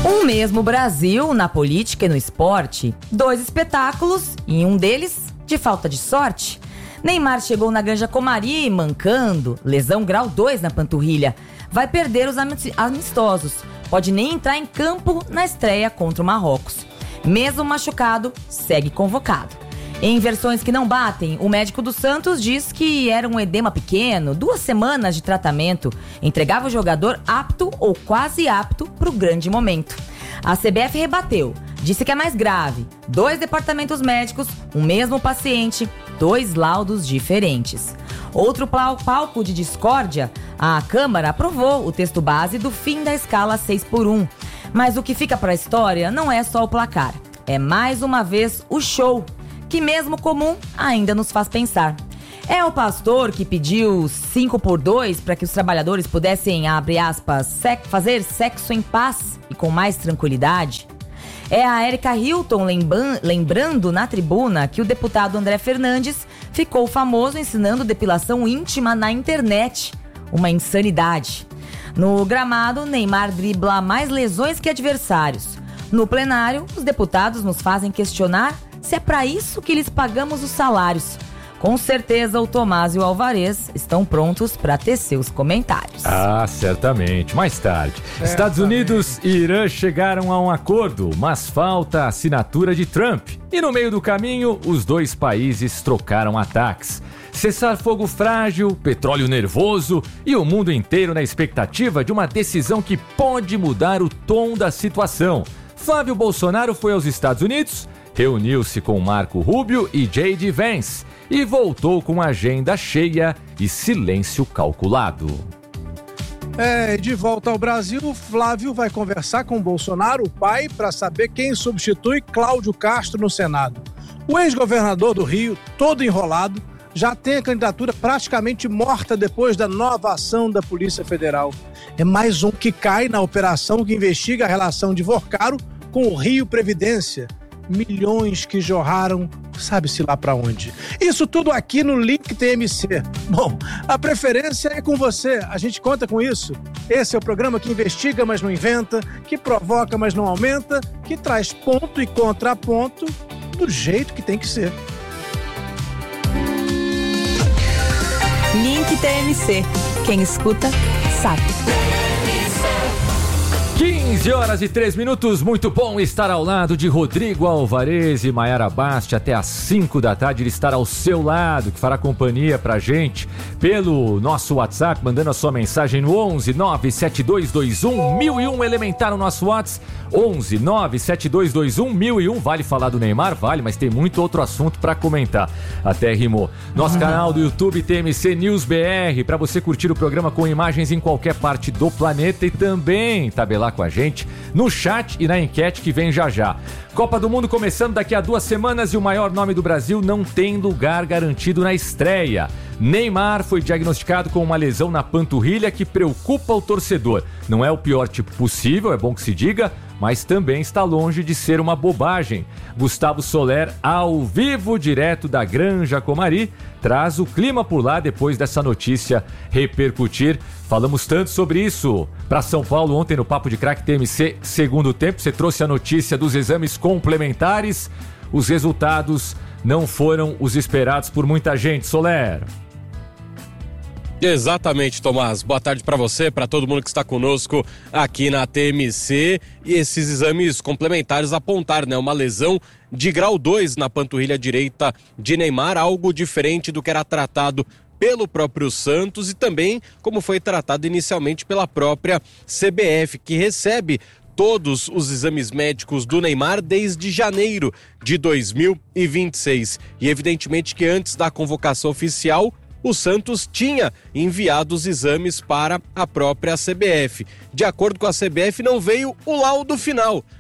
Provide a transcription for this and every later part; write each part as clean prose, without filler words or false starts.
Um mesmo Brasil na política e no esporte, 2 espetáculos e um deles de falta de sorte. Neymar chegou na Granja Comari mancando, lesão grau 2 na panturrilha. Vai perder os amistosos, pode nem entrar em campo na estreia contra o Marrocos. Mesmo machucado, segue convocado. Em versões que não batem, o médico do Santos diz que era um edema pequeno, 2 semanas de tratamento, entregava o jogador apto ou quase apto para o grande momento. A CBF rebateu, disse que é mais grave, 2 departamentos médicos, um mesmo paciente, 2 laudos diferentes. Outro palco de discórdia, a Câmara aprovou o texto base do fim da escala 6x1. Mas o que fica para a história não é só o placar, é mais uma vez o show, que mesmo comum ainda nos faz pensar. É o pastor que pediu 5x2 para que os trabalhadores pudessem, abre aspas, fazer sexo em paz e com mais tranquilidade? É a Erika Hilton lembrando na tribuna que o deputado André Fernandes ficou famoso ensinando depilação íntima na internet. Uma insanidade. No gramado, Neymar dribla mais lesões que adversários. No plenário, os deputados nos fazem questionar se é para isso que lhes pagamos os salários. Com certeza o Tomás e o Alvarez estão prontos para tecer os comentários. Ah, certamente. Mais tarde. Estados Unidos e Irã chegaram a um acordo, mas falta a assinatura de Trump. E no meio do caminho, os 2 países trocaram ataques. Cessar fogo frágil, petróleo nervoso e o mundo inteiro na expectativa de uma decisão que pode mudar o tom da situação. Flávio Bolsonaro foi aos Estados Unidos, reuniu-se com Marco Rubio e J.D. Vance e voltou com agenda cheia e silêncio calculado. De volta ao Brasil, Flávio vai conversar com Bolsonaro, o pai, para saber quem substitui Cláudio Castro no Senado. O ex-governador do Rio, todo enrolado, já tem a candidatura praticamente morta depois da nova ação da Polícia Federal. É mais um que cai na operação que investiga a relação de Vorcaro com o Rio Previdência. Milhões que jorraram, sabe-se lá pra onde. Isso tudo aqui no Link TMC. Bom, a preferência é com você, a gente conta com isso. Esse é o programa que investiga, mas não inventa, que provoca, mas não aumenta, que traz ponto e contraponto do jeito que tem que ser. Link TMC. Quem escuta, sabe. 15h03, muito bom estar ao lado de Rodrigo Alvarez e Maiara Basti até às 5 da tarde, ele estará ao seu lado, que fará companhia pra gente pelo nosso WhatsApp, mandando a sua mensagem no 11 97221 1001, elementar no nosso WhatsApp, 11 97221 1001, vale falar do Neymar? Vale, mas tem muito outro assunto pra comentar, até rimou. Nosso canal do YouTube TMC News BR, pra você curtir o programa com imagens em qualquer parte do planeta e também tabelar com a gente no chat e na enquete que vem já já. Copa do Mundo começando daqui a 2 semanas e o maior nome do Brasil não tem lugar garantido na estreia. Neymar foi diagnosticado com uma lesão na panturrilha que preocupa o torcedor. Não é o pior tipo possível, é bom que se diga, mas também está longe de ser uma bobagem. Gustavo Soler, ao vivo, direto da Granja Comari, traz o clima por lá depois dessa notícia repercutir. Falamos tanto sobre isso. Para São Paulo, ontem no Papo de Craque TMC, segundo tempo, você trouxe a notícia dos exames complementares. Os resultados não foram os esperados por muita gente. Soler. Exatamente, Tomás. Boa tarde para você, para todo mundo que está conosco aqui na TMC. E esses exames complementares apontaram, uma lesão de grau 2 na panturrilha direita de Neymar, algo diferente do que era tratado pelo próprio Santos e também como foi tratado inicialmente pela própria CBF, que recebe todos os exames médicos do Neymar desde janeiro de 2026. E evidentemente que antes da convocação oficial, o Santos tinha enviado os exames para a própria CBF. De acordo com a CBF, não veio o laudo final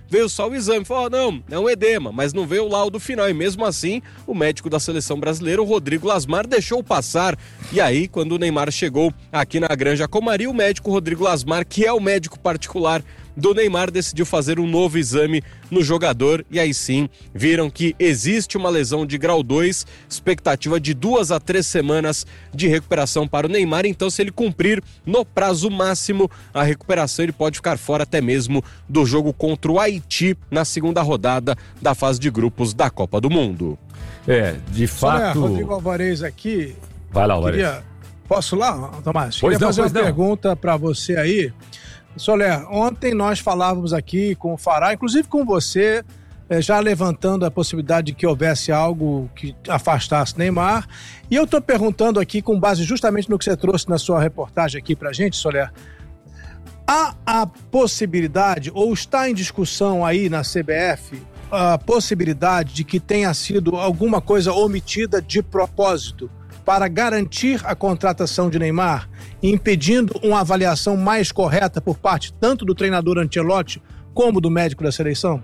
veio só o exame, falou, não, é um edema, mas não veio o laudo final, e mesmo assim, o médico da seleção brasileira, o Rodrigo Lasmar, deixou passar, e aí, quando o Neymar chegou aqui na Granja Comari, o médico Rodrigo Lasmar, que é o médico particular do Neymar, decidiu fazer um novo exame no jogador, e aí sim, viram que existe uma lesão de grau 2, expectativa de 2 a 3 semanas de recuperação para o Neymar, então se ele cumprir no prazo máximo a recuperação, ele pode ficar fora até mesmo do jogo contra o Haiti na segunda rodada da fase de grupos da Copa do Mundo. De fato... Rodrigo Alvarez aqui. Vai lá, Alvarez. Posso lá, Tomás? Queria fazer uma pergunta para você aí. Soler, ontem nós falávamos aqui com o Fará, inclusive com você, já levantando a possibilidade de que houvesse algo que afastasse Neymar. E eu estou perguntando aqui, com base justamente no que você trouxe na sua reportagem aqui pra gente, Soler, há a possibilidade, ou está em discussão aí na CBF, a possibilidade de que tenha sido alguma coisa omitida de propósito para garantir a contratação de Neymar, impedindo uma avaliação mais correta por parte tanto do treinador Ancelotti como do médico da seleção?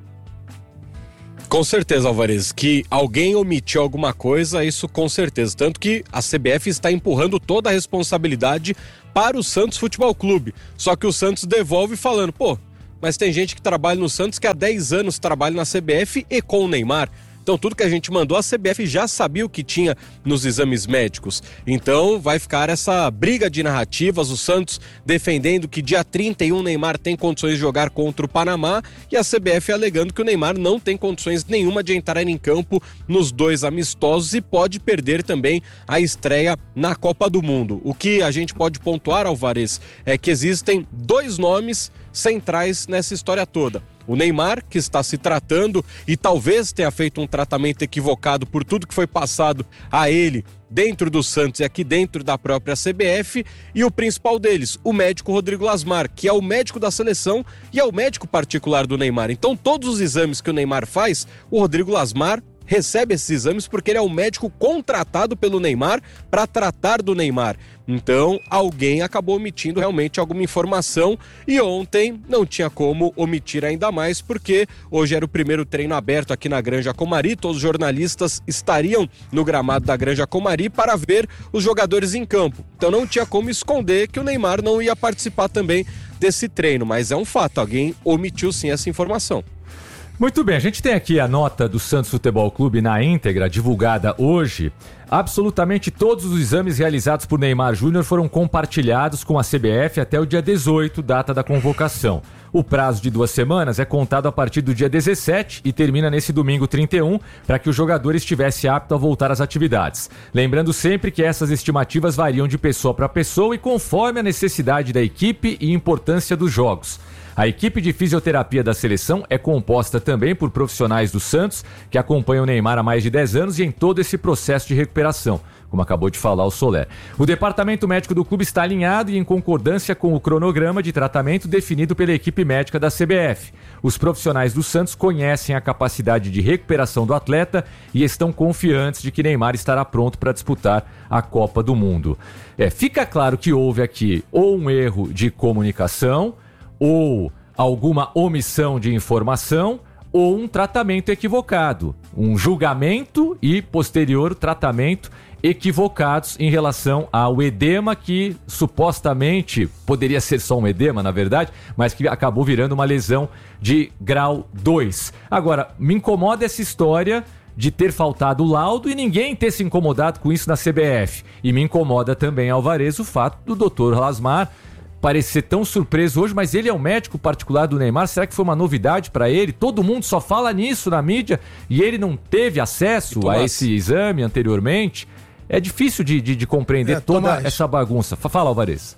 Com certeza, Alvarez, que alguém omitiu alguma coisa, isso com certeza. Tanto que a CBF está empurrando toda a responsabilidade para o Santos Futebol Clube. Só que o Santos devolve falando, mas tem gente que trabalha no Santos que há 10 anos trabalha na CBF e com o Neymar. Então tudo que a gente mandou, a CBF já sabia o que tinha nos exames médicos. Então vai ficar essa briga de narrativas, o Santos defendendo que dia 31 o Neymar tem condições de jogar contra o Panamá e a CBF alegando que o Neymar não tem condições nenhuma de entrar em campo nos 2 amistosos e pode perder também a estreia na Copa do Mundo. O que a gente pode pontuar, Alvarez, é que existem 2 nomes centrais nessa história toda. O Neymar, que está se tratando e talvez tenha feito um tratamento equivocado por tudo que foi passado a ele dentro do Santos e aqui dentro da própria CBF, e o principal deles, o médico Rodrigo Lasmar, que é o médico da seleção e é o médico particular do Neymar. Então todos os exames que o Neymar faz, o Rodrigo Lasmar recebe esses exames porque ele é o médico contratado pelo Neymar para tratar do Neymar. Então, alguém acabou omitindo realmente alguma informação e ontem não tinha como omitir ainda mais porque hoje era o primeiro treino aberto aqui na Granja Comari, todos os jornalistas estariam no gramado da Granja Comari para ver os jogadores em campo. Então não tinha como esconder que o Neymar não ia participar também desse treino, mas é um fato, alguém omitiu sim essa informação. Muito bem, a gente tem aqui a nota do Santos Futebol Clube na íntegra, divulgada hoje. Absolutamente todos os exames realizados por Neymar Júnior foram compartilhados com a CBF até o dia 18, data da convocação. O prazo de 2 semanas é contado a partir do dia 17 e termina nesse domingo 31, para que o jogador estivesse apto a voltar às atividades. Lembrando sempre que essas estimativas variam de pessoa para pessoa e conforme a necessidade da equipe e importância dos jogos. A equipe de fisioterapia da seleção é composta também por profissionais do Santos que acompanham o Neymar há mais de 10 anos e em todo esse processo de recuperação, como acabou de falar o Soler. O departamento médico do clube está alinhado e em concordância com o cronograma de tratamento definido pela equipe médica da CBF. Os profissionais do Santos conhecem a capacidade de recuperação do atleta e estão confiantes de que Neymar estará pronto para disputar a Copa do Mundo. Fica claro que houve aqui ou um erro de comunicação, ou alguma omissão de informação, ou um tratamento equivocado, um julgamento e posterior tratamento equivocados em relação ao edema que supostamente poderia ser só um edema, na verdade, mas que acabou virando uma lesão de grau 2. Agora, me incomoda essa história de ter faltado o laudo e ninguém ter se incomodado com isso na CBF. E me incomoda também, Alvarez, o fato do Dr. Lasmar parecer tão surpreso hoje, mas ele é o médico particular do Neymar, será que foi uma novidade para ele? Todo mundo só fala nisso na mídia e ele não teve acesso a esse exame anteriormente? É difícil de compreender toda essa bagunça. Fala, Alvarez.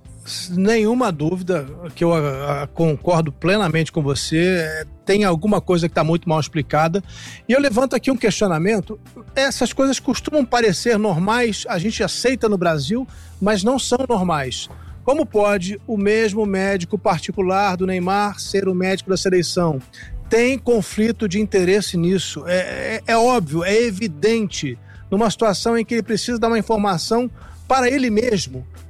Nenhuma dúvida, que eu concordo plenamente com você, tem alguma coisa que está muito mal explicada. E eu levanto aqui um questionamento. Essas coisas costumam parecer normais, a gente aceita no Brasil, mas não são normais. Como pode o mesmo médico particular do Neymar ser o médico da seleção? Tem conflito de interesse nisso. É óbvio, é evidente. Numa situação em que ele precisa dar uma informação para ele mesmo,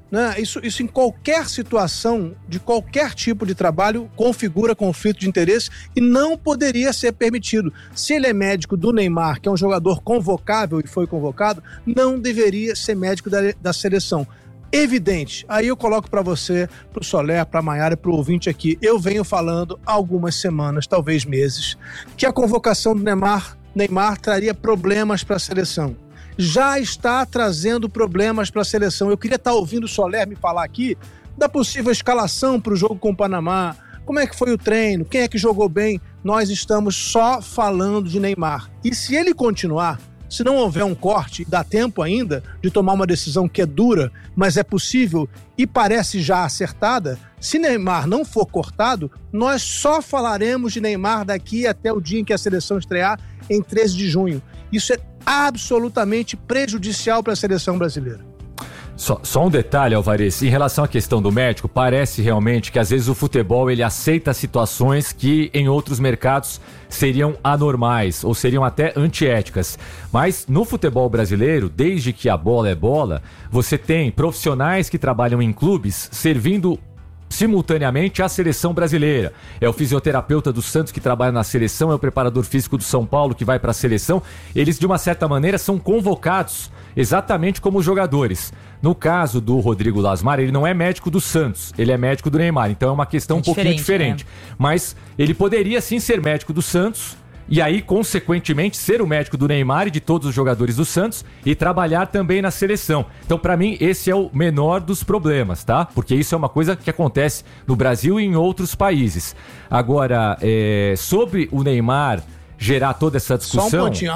né? Isso em qualquer situação, de qualquer tipo de trabalho, configura conflito de interesse e não poderia ser permitido. Se ele é médico do Neymar, que é um jogador convocável e foi convocado, não deveria ser médico da seleção. Evidente. Aí eu coloco para você, para o Soler, para a Maiara e para o ouvinte aqui, eu venho falando há algumas semanas, talvez meses, que a convocação do Neymar traria problemas para a seleção. Já está trazendo problemas para a seleção. Eu queria estar ouvindo o Soler me falar aqui da possível escalação para o jogo com o Panamá. Como é que foi o treino? Quem é que jogou bem? Nós estamos só falando de Neymar. E se ele continuar, se não houver um corte, dá tempo ainda de tomar uma decisão que é dura, mas é possível e parece já acertada, se Neymar não for cortado, nós só falaremos de Neymar daqui até o dia em que a seleção estrear, em 13 de junho. Isso é absolutamente prejudicial para a seleção brasileira. Só um detalhe, Alvarez, em relação à questão do médico, parece realmente que às vezes o futebol ele aceita situações que em outros mercados seriam anormais ou seriam até antiéticas. Mas no futebol brasileiro, desde que a bola é bola, você tem profissionais que trabalham em clubes servindo simultaneamente à seleção brasileira. É o fisioterapeuta do Santos que trabalha na seleção, é o preparador físico do São Paulo que vai para a seleção. Eles, de uma certa maneira, são convocados exatamente como os jogadores. No caso do Rodrigo Lasmar, ele não é médico do Santos, ele é médico do Neymar, então é uma questão um pouquinho diferente. Mas ele poderia sim ser médico do Santos e aí, consequentemente, ser o médico do Neymar e de todos os jogadores do Santos e trabalhar também na seleção. Então, para mim, esse é o menor dos problemas, tá? Porque isso é uma coisa que acontece no Brasil e em outros países. Agora, sobre o Neymar gerar toda essa discussão... Só um pontinho,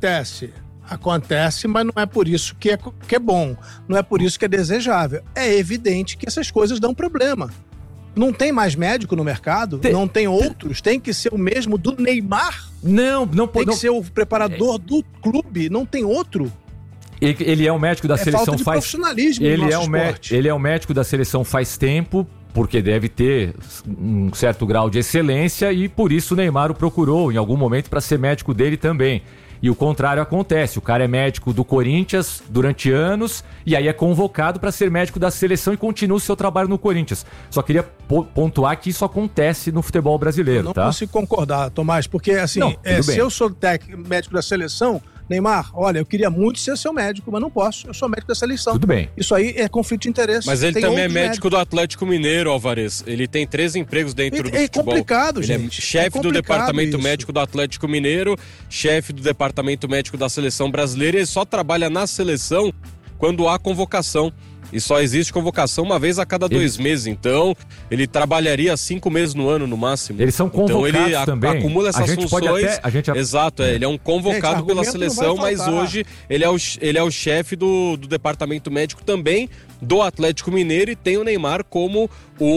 Acontece, mas não é por isso que é bom, não é por isso que é desejável. É evidente que essas coisas dão problema. Não tem mais médico no mercado, não tem outros, tem que ser o mesmo do Neymar. Não tem que ser o preparador do clube, não tem outro. Ele é o médico da seleção falta de profissionalismo ele no nosso esporte. Ele é o médico da seleção faz tempo, porque deve ter um certo grau de excelência e por isso o Neymar o procurou em algum momento para ser médico dele também. E o contrário acontece, o cara é médico do Corinthians durante anos e aí é convocado para ser médico da seleção e continua o seu trabalho no Corinthians. Só queria pontuar que isso acontece no futebol brasileiro, tá? Eu não consigo concordar, Tomás, porque assim, se eu sou médico da seleção, Neymar, olha, eu queria muito ser seu médico, mas não posso, eu sou médico da seleção. Tudo bem. Isso aí é conflito de interesse. Mas ele também é médico do Atlético Mineiro, Alvarez. Ele tem 3 empregos dentro do futebol. É complicado, gente. Ele é chefe do departamento médico do Atlético Mineiro, chefe do departamento médico da seleção brasileira, e ele só trabalha na seleção quando há convocação. E só existe convocação uma vez a cada 2 meses. Então, ele trabalharia 5 meses no ano, no máximo. Eles são convocados então, ele também. Acumula essas funções. Exato, ele é um convocado pela seleção, mas hoje ele é o chefe do departamento médico também do Atlético Mineiro e tem o Neymar como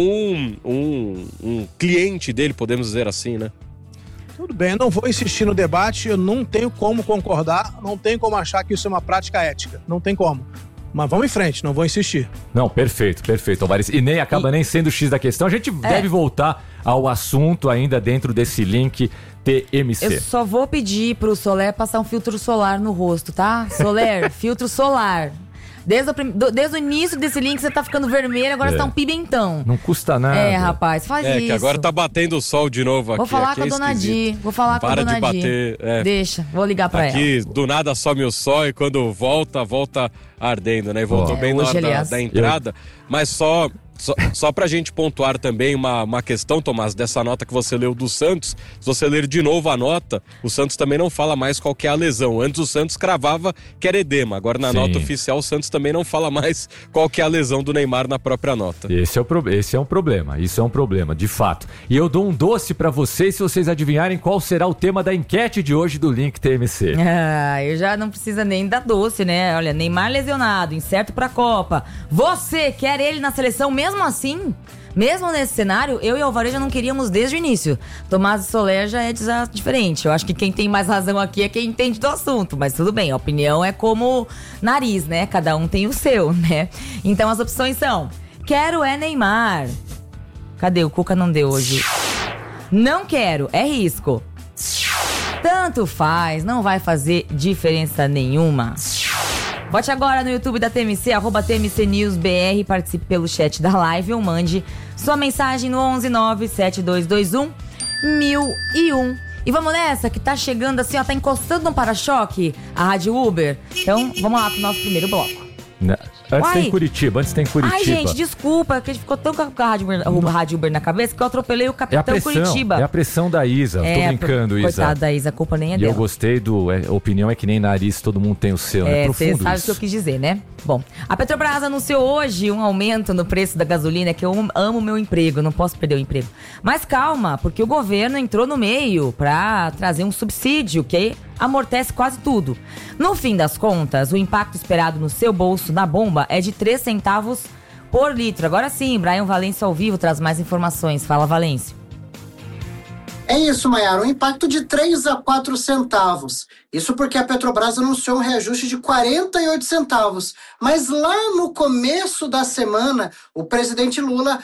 um cliente dele, podemos dizer assim, né? Tudo bem, eu não vou insistir no debate, eu não tenho como concordar, não tenho como achar que isso é uma prática ética, não tem como. Mas vamos em frente, não vou insistir. Não, perfeito, Alvarez. E nem acaba nem sendo o X da questão. A gente deve voltar ao assunto ainda dentro desse link TMC. Eu só vou pedir pro Soler passar um filtro solar no rosto, tá? Soler, filtro solar. Desde o início desse link você tá ficando vermelho, agora você tá um pimentão. Não custa nada. Rapaz, faz isso. Que agora tá batendo o sol de novo aqui. Vou falar com a Dona Di. Para de bater. Deixa, vou ligar pra ela. Aqui, do nada some o sol e quando volta ardendo, né? E voltou bem na hora da entrada. Mas só pra gente pontuar também uma questão, Tomás, dessa nota que você leu do Santos. Se você ler de novo a nota, o Santos também não fala mais qual que é a lesão. Antes o Santos cravava que era edema. Agora na nota oficial o Santos também não fala mais qual que é a lesão do Neymar na própria nota. Esse é um problema, isso é um problema, de fato. E eu dou um doce pra vocês se vocês adivinharem qual será o tema da enquete de hoje do Link TMC. Eu já não precisa nem dar doce, né? Olha, Neymar lesionado, incerto pra Copa. Você quer ele na seleção mesmo assim? Mesmo nesse cenário, eu e o Alvarez já não queríamos desde o início. Tomás e Soler já é diferente. Eu acho que quem tem mais razão aqui é quem entende do assunto. Mas tudo bem, a opinião é como nariz, né? Cada um tem o seu, né? Então as opções são: quero é Neymar. Cadê? O Cuca não deu hoje. Não quero, é risco. Tanto faz, não vai fazer diferença nenhuma. Vote agora no YouTube da TMC, @TMCNewsBR, participe pelo chat da live ou mande sua mensagem no 11972211001. E vamos nessa, que tá chegando assim, ó, tá encostando no para-choque a Rádio Uber. Então, vamos lá pro nosso primeiro bloco. Antes tem Curitiba. Ai, gente, desculpa, que a gente ficou tão com a Rádio Uber na cabeça que eu atropelei o Capitão Curitiba. É a pressão da Isa, tô brincando, Isa. Coitada da Isa, a culpa nem é dela. E eu gostei a opinião é que nem nariz, todo mundo tem o seu, né? Profundo você sabe o que eu quis dizer, né? Bom, a Petrobras anunciou hoje um aumento no preço da gasolina, que eu amo meu emprego, não posso perder o emprego. Mas calma, porque o governo entrou no meio pra trazer um subsídio, que amortece quase tudo. No fim das contas, o impacto esperado no seu bolso, na bomba, é de 3 centavos por litro. Agora sim, Brian Valêncio ao vivo traz mais informações. Fala, Valêncio. É isso, Maiara, um impacto de 3 a 4 centavos. Isso porque a Petrobras anunciou um reajuste de 48 centavos. Mas lá no começo da semana, o presidente Lula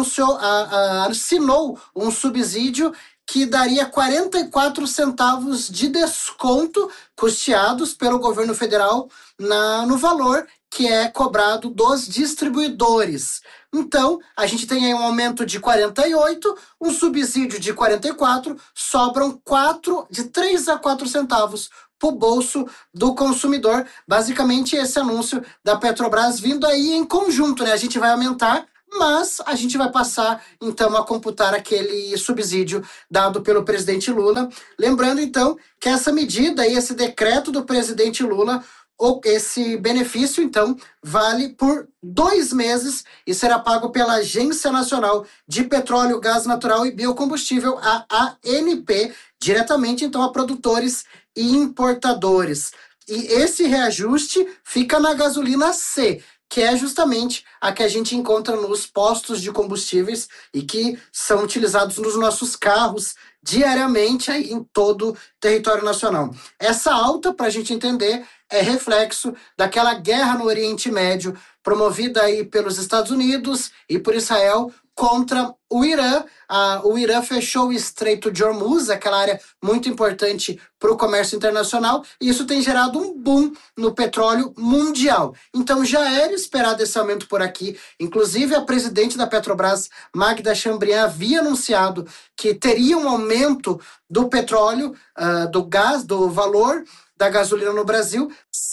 assinou um subsídio que daria 44 centavos de desconto custeados pelo governo federal no valor que é cobrado dos distribuidores. Então, a gente tem aí um aumento de 48, um subsídio de 44, sobram de 3 a 4 centavos para o bolso do consumidor. Basicamente, esse anúncio da Petrobras vindo aí em conjunto, né? A gente vai aumentar, mas a gente vai passar, então, a computar aquele subsídio dado pelo presidente Lula. Lembrando, então, que essa medida e esse decreto do presidente Lula, esse benefício, então, vale por 2 meses e será pago pela Agência Nacional de Petróleo, Gás Natural e Biocombustível, a ANP, diretamente, então, a produtores e importadores. E esse reajuste fica na gasolina C, que é justamente a que a gente encontra nos postos de combustíveis e que são utilizados nos nossos carros diariamente aí em todo o território nacional. Essa alta, para a gente entender, é reflexo daquela guerra no Oriente Médio promovida aí pelos Estados Unidos e por Israel contra o Irã. O Irã fechou o Estreito de Hormuz, aquela área muito importante para o comércio internacional, e isso tem gerado um boom no petróleo mundial. Então já era esperado esse aumento por aqui. Inclusive a presidente da Petrobras, Magda Chambriand, havia anunciado que teria um aumento do petróleo, do gás, do valor da gasolina no Brasil,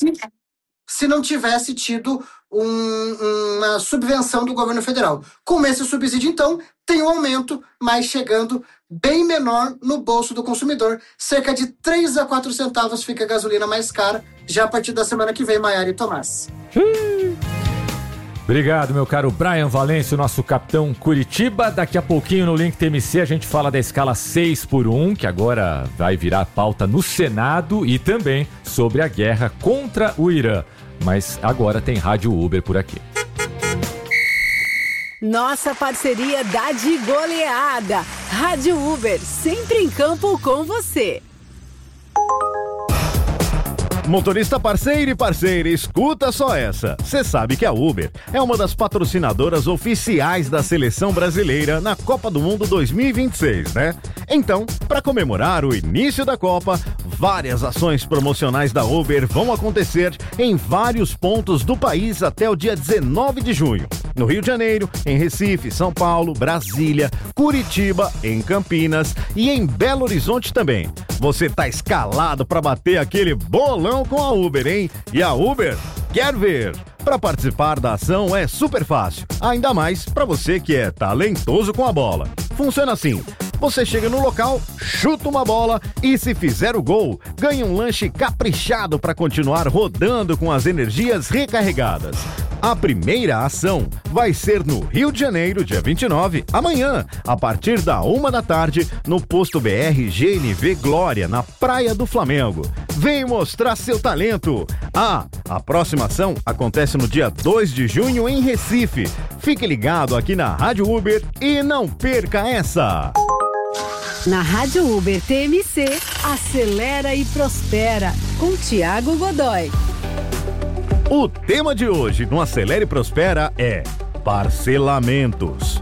se não tivesse tido uma subvenção do governo federal. Com esse subsídio, então, tem um aumento, mas chegando bem menor no bolso do consumidor. Cerca de 3 a 4 centavos fica a gasolina mais cara, já a partir da semana que vem, Maiara e Tomás. Obrigado, meu caro Brian Valêncio, nosso capitão Curitiba. Daqui a pouquinho no Link TMC a gente fala da escala 6x1, que agora vai virar pauta no Senado, e também sobre a guerra contra o Irã. Mas agora tem Rádio Uber por aqui. Nossa parceria dá de goleada. Rádio Uber, sempre em campo com você. Motorista parceiro e parceira, escuta só essa. Você sabe que a Uber é uma das patrocinadoras oficiais da seleção brasileira na Copa do Mundo 2026, né? Então, para comemorar o início da Copa, várias ações promocionais da Uber vão acontecer em vários pontos do país até o dia 19 de junho. No Rio de Janeiro, em Recife, São Paulo, Brasília, Curitiba, em Campinas e em Belo Horizonte também. Você tá escalado para bater aquele bolão com a Uber, hein? E a Uber quer ver. Para participar da ação é super fácil, ainda mais para você que é talentoso com a bola. Funciona assim: você chega no local, chuta uma bola e, se fizer o gol, ganha um lanche caprichado para continuar rodando com as energias recarregadas. A primeira ação vai ser no Rio de Janeiro, dia 29, amanhã, a partir da 1 da tarde, no posto BR GNV Glória, na Praia do Flamengo. Vem mostrar seu talento! A próxima ação acontece no dia 2 de junho em Recife. Fique ligado aqui na Rádio Uber e não perca essa! Na Rádio Uber TMC, acelera e prospera, com Thiago Godoy. O tema de hoje no Acelera e Prospera é parcelamentos.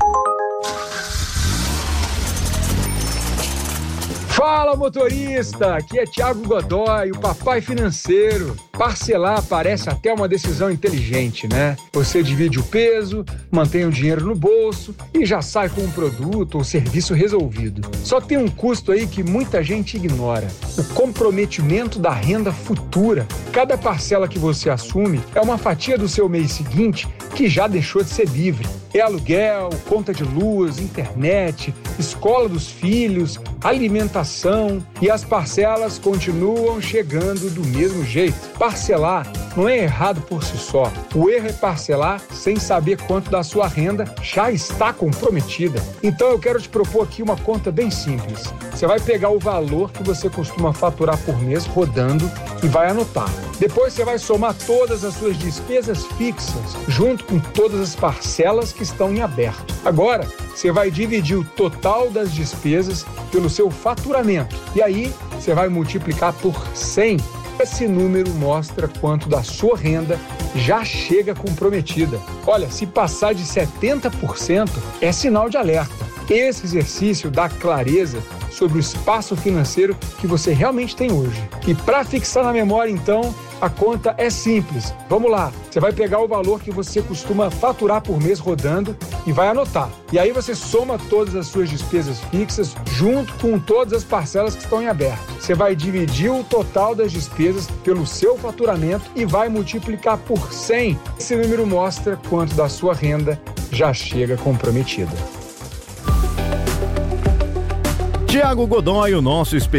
Fala, motorista! Aqui é Thiago Godoy, o papai financeiro. Parcelar parece até uma decisão inteligente, né? Você divide o peso, mantém o dinheiro no bolso e já sai com um produto ou serviço resolvido. Só tem um custo aí que muita gente ignora: o comprometimento da renda futura. Cada parcela que você assume é uma fatia do seu mês seguinte que já deixou de ser livre. É aluguel, conta de luz, internet, escola dos filhos, alimentação, e as parcelas continuam chegando do mesmo jeito. Parcelar não é errado por si só. O erro é parcelar sem saber quanto da sua renda já está comprometida. Então eu quero te propor aqui uma conta bem simples. Você vai pegar o valor que você costuma faturar por mês rodando e vai anotar. Depois você vai somar todas as suas despesas fixas, junto com todas as parcelas que estão em aberto. Agora, você vai dividir o total das despesas pelo seu faturamento. E aí, você vai multiplicar por 100. Esse número mostra quanto da sua renda já chega comprometida. Olha, se passar de 70%, é sinal de alerta. Esse exercício dá clareza sobre o espaço financeiro que você realmente tem hoje. E para fixar na memória, então, a conta é simples. Vamos lá, você vai pegar o valor que você costuma faturar por mês rodando e vai anotar. E aí você soma todas as suas despesas fixas junto com todas as parcelas que estão em aberto. Você vai dividir o total das despesas pelo seu faturamento e vai multiplicar por 100. Esse número mostra quanto da sua renda já chega comprometida. Tiago Godoy, o nosso especialista